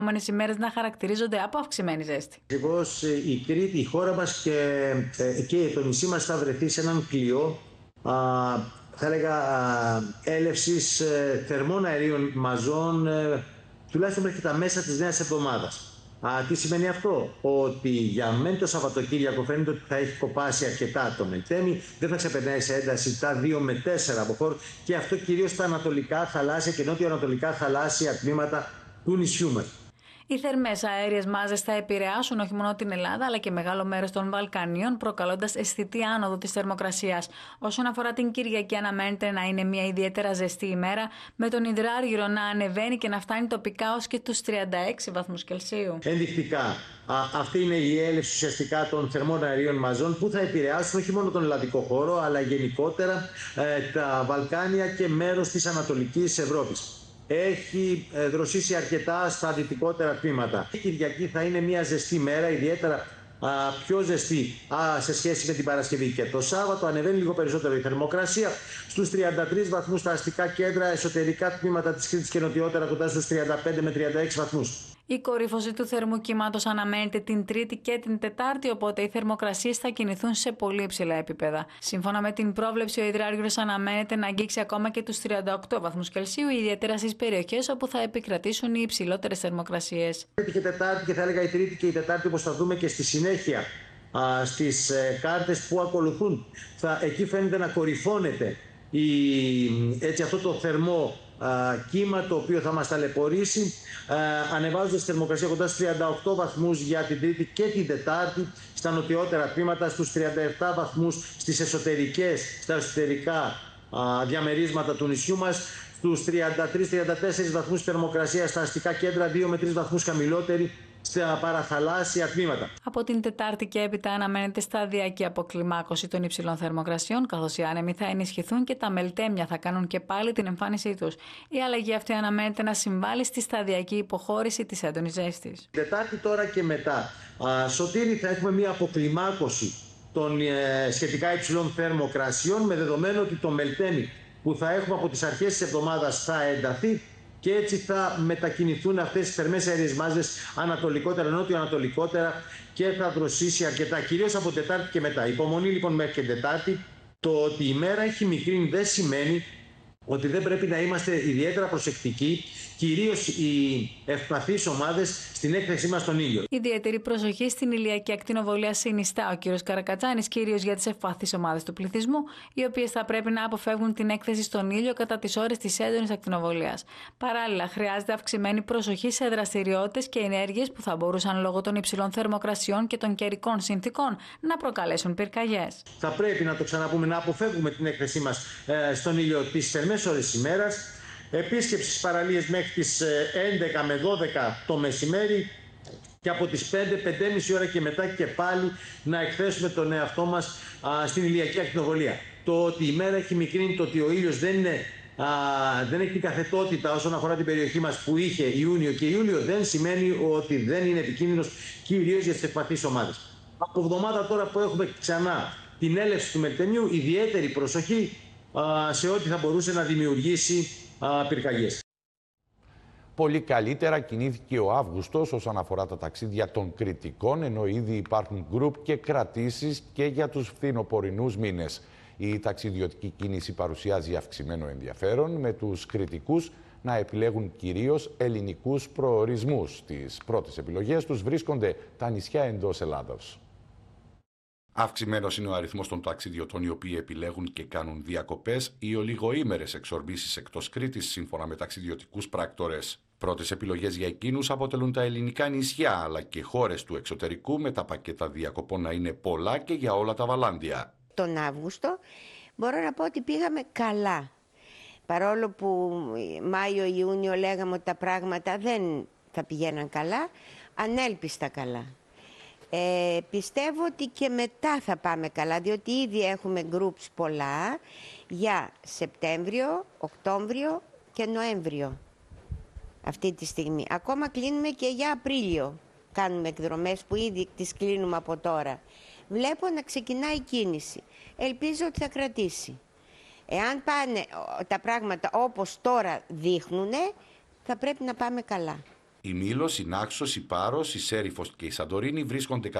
επόμενες ημέρες να χαρακτηρίζονται από αυξημένη ζέστη. Ακριβώς η Κρήτη, η χώρα μας και το νησί μας θα βρεθεί σε έναν κλειό, θα έλεγα, έλευσης θερμών αερίων μαζών, τουλάχιστον μέχρι τα μέσα της νέας εβδομάδας. Τι σημαίνει αυτό? Ότι για μεν το Σαββατοκύριακο φαίνεται ότι θα έχει κοπάσει αρκετά το Μελτέμι, δεν θα ξεπερνάει σε ένταση τα 2 με 4 από χώρο, και αυτό κυρίως στα ανατολικά θαλάσσια και νότιο-ανατολικά θαλάσσια τμήματα του νησιού μας. Οι θερμές αέριες μάζες θα επηρεάσουν όχι μόνο την Ελλάδα αλλά και μεγάλο μέρος των Βαλκανίων, προκαλώντας αισθητή άνοδο της θερμοκρασίας. Όσον αφορά την Κυριακή, αναμένεται να είναι μια ιδιαίτερα ζεστή ημέρα, με τον υδράργυρο να ανεβαίνει και να φτάνει τοπικά ως και τους 36 βαθμούς Κελσίου. Ενδεικτικά, αυτή είναι η έλευση ουσιαστικά των θερμών αερίων μαζών που θα επηρεάσουν όχι μόνο τον ελλαδικό χώρο, αλλά γενικότερα τα Βαλκάνια και μέρος της Ανατολικής Ευρώπης. Έχει δροσίσει αρκετά στα δυτικότερα τμήματα. Η Κυριακή θα είναι μια ζεστή μέρα, ιδιαίτερα πιο ζεστή σε σχέση με την Παρασκευή. Και το Σάββατο ανεβαίνει λίγο περισσότερο η θερμοκρασία στους 33 βαθμούς στα αστικά κέντρα, εσωτερικά τμήματα της Κρήτης και νοτιότερα κοντά στους 35 με 36 βαθμούς. Η κορύφωση του θερμού κύματος αναμένεται την Τρίτη και την Τετάρτη, οπότε οι θερμοκρασίες θα κινηθούν σε πολύ υψηλά επίπεδα. Σύμφωνα με την πρόβλεψη, ο υδράργυρος αναμένεται να αγγίξει ακόμα και τους 38 βαθμούς Κελσίου, ιδιαίτερα στις περιοχές όπου θα επικρατήσουν οι υψηλότερες θερμοκρασίες. Τρίτη και Τετάρτη, και θα έλεγα η Τρίτη και η Τετάρτη, όπως θα δούμε και στη συνέχεια στις κάρτες που ακολουθούν, εκεί φαίνεται να κορυφώνεται αυτό το θερμό κύμα, το οποίο θα μας ταλαιπωρήσει, ανεβάζοντας τη θερμοκρασία κοντά στους 38 βαθμούς για την Τρίτη και την Τετάρτη, στα νοτιότερα τμήματα, στους 37 βαθμούς στα εσωτερικά διαμερίσματα του νησιού μας, στους 33-34 βαθμούς θερμοκρασία στα αστικά κέντρα, 2 με 3 βαθμούς χαμηλότερη στα παραθαλάσσια τμήματα. Από την Τετάρτη και έπειτα αναμένεται σταδιακή αποκλιμάκωση των υψηλών θερμοκρασιών, καθώς οι άνεμοι θα ενισχυθούν και τα μελτέμια θα κάνουν και πάλι την εμφάνισή τους. Η αλλαγή αυτή αναμένεται να συμβάλλει στη σταδιακή υποχώρηση της έντονης ζέστης. Τετάρτη τώρα και μετά, Σωτήρη, θα έχουμε μια αποκλιμάκωση των σχετικά υψηλών θερμοκρασιών, με δεδομένο ότι το μελτέμι που θα έχουμε από τις αρχές της εβδομάδας θα ενταθεί, και έτσι θα μετακινηθούν αυτές τις θερμές αέριες μάζες ανατολικότερα, νότιο-ανατολικότερα, και θα δροσίσει αρκετά, κυρίως από Τετάρτη και μετά. Υπομονή λοιπόν μέχρι και Τετάρτη. Το ότι η μέρα έχει μικρύνει δεν σημαίνει ότι δεν πρέπει να είμαστε ιδιαίτερα προσεκτικοί, κυρίως οι ευπαθείς ομάδες, στην έκθεσή μας στον ήλιο. Ιδιαίτερη προσοχή στην ηλιακή ακτινοβολία συνιστά ο κ. Καρακατσάνης, κυρίως για τις ευπαθείς ομάδες του πληθυσμού, οι οποίες θα πρέπει να αποφεύγουν την έκθεση στον ήλιο κατά τις ώρες της έντονης ακτινοβολίας. Παράλληλα, χρειάζεται αυξημένη προσοχή σε δραστηριότητες και ενέργειες που θα μπορούσαν λόγω των υψηλών θερμοκρασιών και των καιρικών συνθήκων να προκαλέσουν πυρκαγιές. Θα πρέπει να το ξαναπούμε, να αποφεύγουμε την έκθεσή μας στον ήλιο τις θερμές ώρες της ημέρας. Επίσκεψη στις παραλίες μέχρι τις 11 με 12 το μεσημέρι, και από τις 5-5.30 ώρα και μετά και πάλι να εκθέσουμε τον εαυτό μας στην ηλιακή ακτινοβολία. Το ότι η μέρα έχει μικρύνει, το ότι ο ήλιος δεν έχει την καθετότητα όσον αφορά την περιοχή μας που είχε Ιούνιο και Ιούλιο, δεν σημαίνει ότι δεν είναι επικίνδυνος, κυρίως για τις ευπαθείς ομάδες. Από εβδομάδα τώρα που έχουμε ξανά την έλευση του μελτεμιού, ιδιαίτερη προσοχή σε ό,τι θα μπορούσε να δημιουργήσει πυρκαγιές. Πολύ καλύτερα κινήθηκε ο Αύγουστος όσον αφορά τα ταξίδια των κριτικών, ενώ ήδη υπάρχουν γκρουπ και κρατήσεις και για τους φθινοπορεινούς μήνες. Η ταξιδιωτική κίνηση παρουσιάζει αυξημένο ενδιαφέρον, με τους κριτικούς να επιλέγουν κυρίως ελληνικούς προορισμούς. Στις πρώτες επιλογές τους βρίσκονται τα νησιά εντός Ελλάδος. Αυξημένος είναι ο αριθμός των ταξιδιωτών οι οποίοι επιλέγουν και κάνουν διακοπές ή ολιγοήμερες εξορμήσεις εκτός Κρήτης, σύμφωνα με ταξιδιωτικούς πράκτορες. Πρώτες επιλογές για εκείνους αποτελούν τα ελληνικά νησιά, αλλά και χώρες του εξωτερικού, με τα πακέτα διακοπών να είναι πολλά και για όλα τα βαλάντια. Τον Αύγουστο μπορώ να πω ότι πήγαμε καλά. Παρόλο που Μάιο-Ιούνιο λέγαμε ότι τα πράγματα δεν θα πηγαίναν καλά, ανέλπιστα καλά. Πιστεύω ότι και μετά θα πάμε καλά, διότι ήδη έχουμε groups πολλά για Σεπτέμβριο, Οκτώβριο και Νοέμβριο αυτή τη στιγμή. Ακόμα κλείνουμε και για Απρίλιο, κάνουμε εκδρομές που ήδη τις κλείνουμε από τώρα. Βλέπω να ξεκινάει η κίνηση, ελπίζω ότι θα κρατήσει. Εάν πάνε τα πράγματα όπως τώρα δείχνουνε, θα πρέπει να πάμε καλά. Η Μήλος, η Νάξος, η Πάρος, η Σέριφος και η Σαντορίνη βρίσκονται